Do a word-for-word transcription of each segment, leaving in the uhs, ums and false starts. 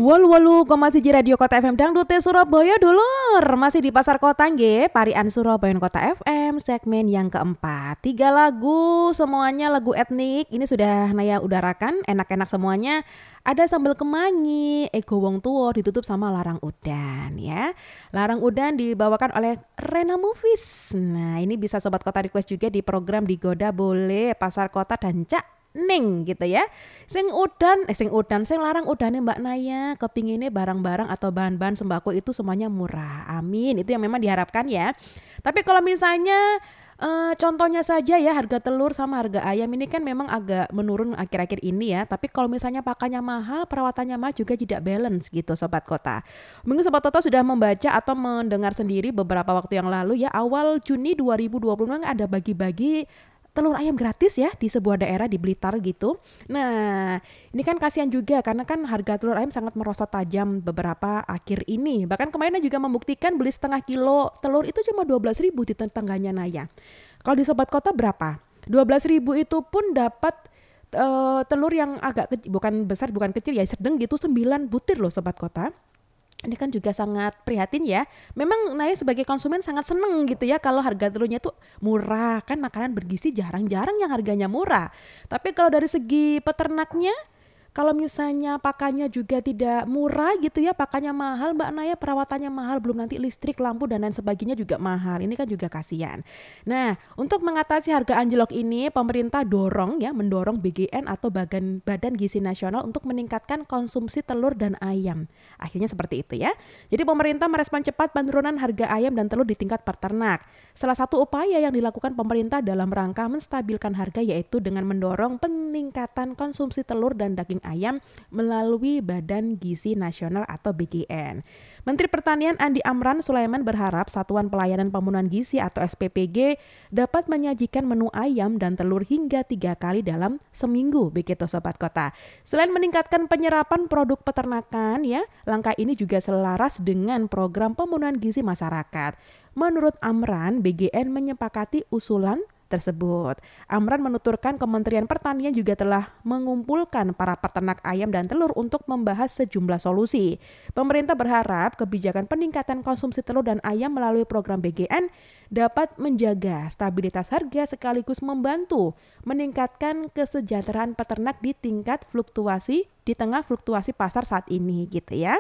Wolu wolu koma siji Radio Kota F M Dangdute Surabaya dulur. Masih di Pasar Kota nggih, Parian Surabaya Kota F M segmen yang keempat. Tiga lagu semuanya lagu etnik. Ini sudah Naya udarakan, enak-enak semuanya. Ada Sambal Kemangi, Ego Wong Tuwo ditutup sama Larang Udan ya. Larang Udan dibawakan oleh Rena Movies. Nah, ini bisa Sobat Kota request juga di program Digoda boleh Pasar Kota dan Cak Ning gitu ya. Sing udan, eh sing udan, sing larang udane Mbak Naya kepinginnya barang-barang atau bahan-bahan sembako itu semuanya murah. Amin. Itu yang memang diharapkan ya. Tapi kalau misalnya Uh, contohnya saja ya harga telur sama harga ayam ini kan memang agak menurun akhir-akhir ini ya. Tapi kalau misalnya pakannya mahal, perawatannya mahal juga tidak balance gitu Sobat Kota. Mungkin Sobat Kota sudah membaca atau mendengar sendiri beberapa waktu yang lalu ya. Awal Juni dua ribu dua puluh ada bagi-bagi telur ayam gratis ya di sebuah daerah di Blitar gitu. Nah, ini kan kasihan juga karena kan harga telur ayam sangat merosot tajam beberapa akhir ini. Bahkan kemarin juga membuktikan beli setengah kilo telur itu cuma dua belas ribu di tetangganya Naya. Kalau di Sobat Kota berapa? dua belas ribu itu pun dapat uh, telur yang agak kecil, bukan besar, bukan kecil ya, sedang gitu sembilan butir loh Sobat Kota. Ini kan juga sangat prihatin ya. Memang Naya sebagai konsumen sangat seneng gitu ya kalau harga telurnya tuh murah. Kan makanan bergizi jarang-jarang yang harganya murah. Tapi kalau dari segi peternaknya, kalau misalnya pakannya juga tidak murah gitu ya, pakannya mahal Mbak Naya, perawatannya mahal, belum nanti listrik, lampu dan lain sebagainya juga mahal. Ini kan juga kasihan. Nah, untuk mengatasi harga anjlok ini, pemerintah dorong ya, mendorong B G N atau Badan, Badan Gizi Nasional untuk meningkatkan konsumsi telur dan ayam. Akhirnya seperti itu ya. Jadi pemerintah merespon cepat penurunan harga ayam dan telur di tingkat peternak. Salah satu upaya yang dilakukan pemerintah dalam rangka menstabilkan harga yaitu dengan mendorong peningkatan konsumsi telur dan daging ayam melalui Badan Gizi Nasional atau B G N. Menteri Pertanian Andi Amran Sulaiman berharap Satuan Pelayanan Pemenuhan Gizi atau S P P G dapat menyajikan menu ayam dan telur hingga tiga kali dalam seminggu, begitu Sobat Kota. Selain meningkatkan penyerapan produk peternakan ya, langkah ini juga selaras dengan program pemenuhan gizi masyarakat. Menurut Amran, B G N menyepakati usulan tersebut. Amran menuturkan Kementerian Pertanian juga telah mengumpulkan para peternak ayam dan telur untuk membahas sejumlah solusi. Pemerintah berharap kebijakan peningkatan konsumsi telur dan ayam melalui program B G N dapat menjaga stabilitas harga sekaligus membantu meningkatkan kesejahteraan peternak di tingkat fluktuasi di tengah fluktuasi pasar saat ini gitu ya.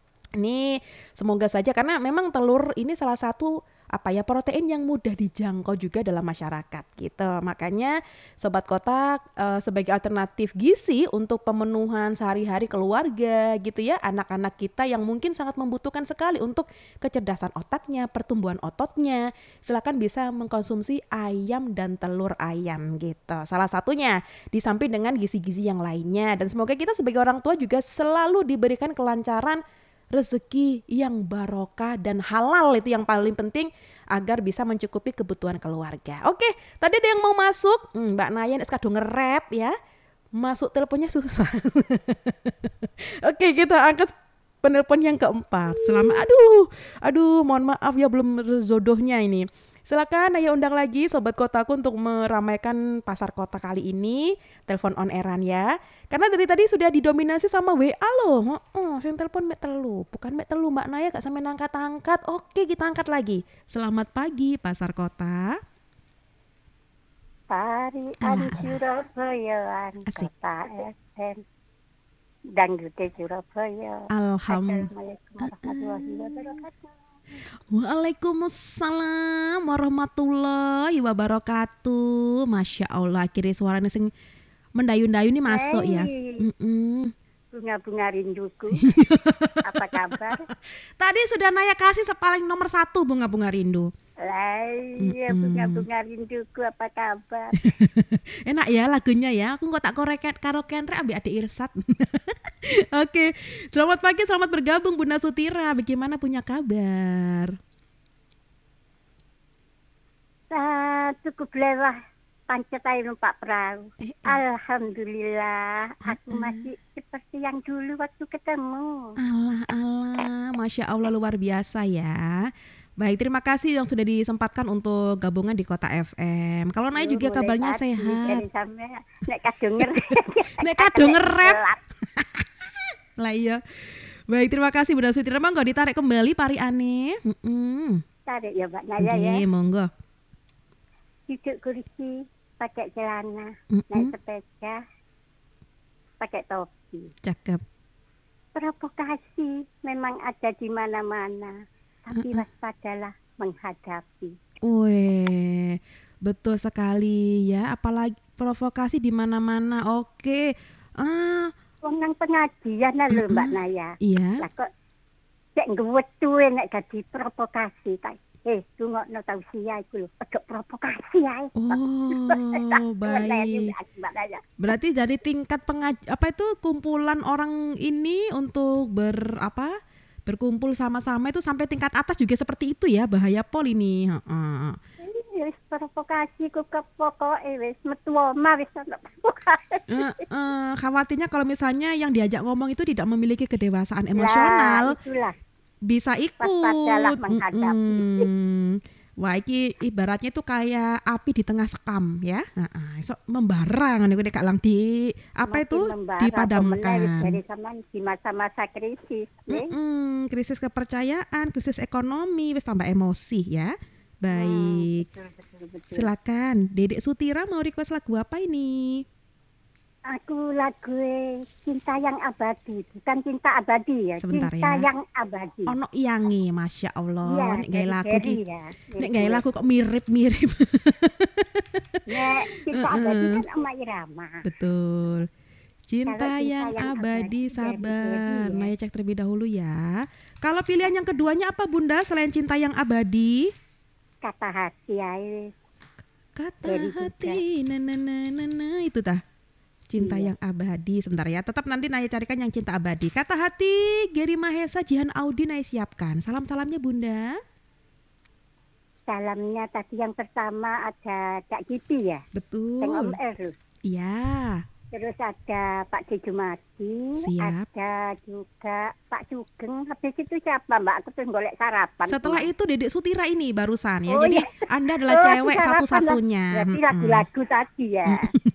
Ini semoga saja karena memang telur ini salah satu apa ya protein yang mudah dijangkau juga dalam masyarakat gitu. Makanya Sobat Kota e, sebagai alternatif gizi untuk pemenuhan sehari-hari keluarga gitu ya, anak-anak kita yang mungkin sangat membutuhkan sekali untuk kecerdasan otaknya, pertumbuhan ototnya, silakan bisa mengkonsumsi ayam dan telur ayam gitu. Salah satunya di samping dengan gizi-gizi yang lainnya dan semoga kita sebagai orang tua juga selalu diberikan kelancaran rezeki yang barokah dan halal, itu yang paling penting agar bisa mencukupi kebutuhan keluarga. Oke, tadi ada yang mau masuk, hmm, Mbak Naya sekadung nge-rap ya, masuk teleponnya susah. Oke, kita angkat penelpon yang keempat. Selama, aduh, aduh, mohon maaf ya belum rezodohnya ini. Silakan Naya undang lagi Sobat Kotaku untuk meramaikan Pasar Kota kali ini. Telepon on airan ya. Karena dari tadi sudah didominasi sama W A loh. Oh, saya telepon Mek Telu. Bukan Mek Telu, Mbak Naya gak sampai angkat-angkat. Oke, kita angkat lagi. Selamat pagi Pasar Kota. Pari Adi Surabaya, Kota F M Dangdute Surabaya. Alhamdulillah. Warahmatullahi wabarakatuh. Waalaikumsalam warahmatullahi wabarakatuh. Masya Allah, akhirnya suaranya sing mendayu-dayu nih masuk ya. Mm-mm. Bunga-bunga rinduku. Apa kabar? Tadi sudah Naya kasih sepaling nomor satu bunga-bunga rindu. Lah iya, bunga-bunga rinduku, apa kabar? Enak ya lagunya ya. Aku kok tak koreket karo Kenre ambek adik Irsat. Oke, selamat pagi, selamat bergabung Bunda Sutira. Bagaimana punya kabar? Ah, cukup lewah pancet air numpak perahu. Eh, eh. Alhamdulillah, aku uh-uh. masih seperti yang dulu waktu ketemu. Allah Allah, Masya Allah luar biasa ya. Baik, terima kasih yang sudah disempatkan untuk gabungan di Kota F M. Kalau Naya juga kabarnya tadi, sehat. Nek kadung ngerep. Nek kadung ngerep. Lah iya. Baik, terima kasih Bunda Sutira. Monggo ditarik kembali pariane. Heeh. Tarik ya Mbak Naya ya. Nggih, monggo. Duduk kursi, pakai celana, Mm-mm. naik sepeda, pakai topi. Cakep. Provokasi memang ada di mana-mana, tapi Mm-mm. waspadalah menghadapi. Wih, betul sekali ya. Apalagi provokasi di mana-mana. Oke. Ah, Wong nang pengajian lah lho Mbak Naya. iya. Lah kok cek ngwetuhe nek dadi provokasi tak. Eh, tungokno tausiah iku lho. Ojo provokasi ae. Oh, baik. Mbak Naya. Berarti dari tingkat pengaj apa itu kumpulan orang ini untuk ber apa? Berkumpul sama-sama itu sampai tingkat atas juga seperti itu ya, bahaya pol ini. Heeh. Wis provokasi ku kepokoke wis metu omah wis ono provokasi. Eh, eh, khawatirnya kalau misalnya yang diajak ngomong itu tidak memiliki kedewasaan emosional, Lah, itulah bisa ikut. waspadalah menghadapi. Mm-mm. Wah, iki ibaratnya itu kayak api di tengah sekam ya. Heeh, iso membara ngono nek lang di apa Makin itu membara, dipadamkan. pemenang dari zaman di masa-masa krisis. Eh? Mm-mm, krisis kepercayaan, krisis ekonomi, wis tambah emosi ya. Baik. Hmm, betul, betul, betul. Silakan, Dedek Sutira mau request lagu apa ini? Aku lagu Cinta Yang Abadi, bukan Cinta Abadi ya, Sebentar Cinta ya. Yang Abadi. Ono iyangi, masya Allah. Iya, Nek gawe dari lagu Berry ki, ya. nek gawe lagu kok mirip-mirip. Nek Cinta Abadi kan Oma Irama. Betul. Cinta Kalau Cinta yang Yang abadi Abadi dari sabar. Berry ya. Naya cek terlebih dahulu ya. Kalau pilihan yang keduanya apa Bunda selain cinta yang abadi? Kata hati ae. Kata Berry juga. hati, na na na na na itu tah. Cinta Iya. yang abadi. Sebentar ya. Tetap nanti Naya carikan yang cinta abadi. Kata hati, Geri Mahesa, Jihan Audi Naya siapkan. Salam-salamnya Bunda. Salamnya tadi yang pertama ada Kak Giti ya, Betul. Teng Om Er loh. Iya. Terus ada Pak Jejumadi, Siap. ada juga Pak Sugeng. Habis itu siapa Mbak? Aku tuh golek sarapan. Setelah itu Dedek Sutira ini barusan ya. Oh, Jadi iya. Anda adalah Oh, cewek sarapan lah. satu-satunya. Berarti Mm-mm. lagu-lagu tadi ya.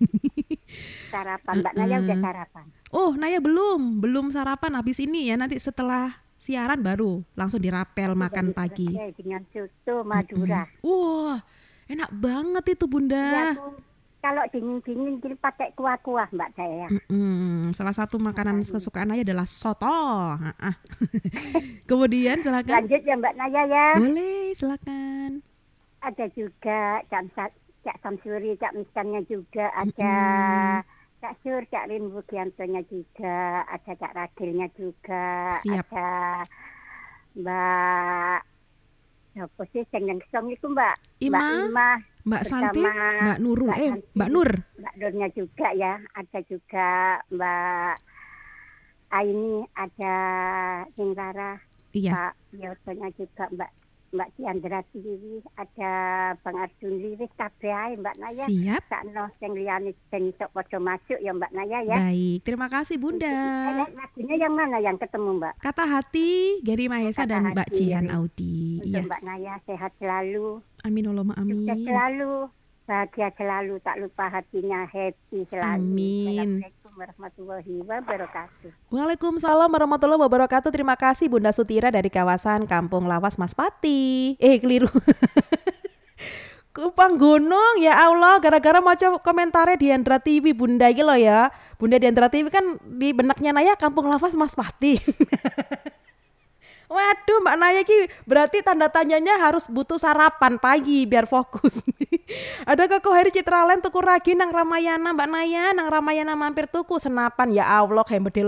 Sarapan Mbak Naya udah Mm-mm. sarapan. Oh, Naya belum, belum sarapan habis ini ya. Nanti setelah siaran baru langsung dirapel makan Udah pagi. selesai dengan soto Madura. Wah, enak banget itu Iya, Bunda. aku kalau dingin-dingin jadi pakai kuah-kuah Mbak saya. Mm-mm. Salah satu makanan kesukaan Naya adalah soto. Ah-ah. Kemudian silakan. Lanjut ya Mbak Naya ya. Boleh, silakan. Ada juga Cak Sa- Cak Samsuri, Cak Miskannya juga, ada Cak Sur, Cak Rin Bugiantonya juga, ada Cak Ragilnya juga, Siap. ada Mbak apa sih sing yang song itu Mbak Ima, Mbak Ima, Mbak Santi, bersama Mbak Nurul, Mbak eh Santi. Mbak Nur. Mbak Nurnya juga ya, ada juga Mbak Aini, ada Ning Rara, Iya. Pak Yosonya juga Mbak Mbak Diandra Tiwi, ada Bang Arjun Liris, kabeh ae Mbak Naya. Siap. Sakno sing liyane sing sok padha masuk ya Mbak Naya ya. Baik, terima kasih Bunda. Eh, lagunya yang mana yang ketemu Mbak? Kata hati, Geri Mahesa Kata dan Mbak Hati, Jihan Geri. Audi. Untuk Iya. Mbak Naya sehat selalu, Amin Allahumma sukses amin. selalu, bahagia selalu, tak lupa hatinya happy selalu. Amin. Assalamualaikum warahmatullahi wabarakatuh. Waalaikumsalam warahmatullahi wabarakatuh. Terima kasih Bunda Sutira dari kawasan Kampung Lawas Maspati. Eh keliru. Kupang Gunung ya Allah, gara-gara mau coba komentarnya Diandra T V Bunda gitu loh ya. Bunda Diandra T V kan di benaknya Naya Kampung Lawas Maspati. Waduh Mbak Naya ki berarti tanda tanyanya harus butuh sarapan pagi biar fokus. Ada Koko Heri Citralen tuku ragi nang Ramayana Mbak Naya, nang Ramayana mampir tuku senapan ya Allah kayak bedil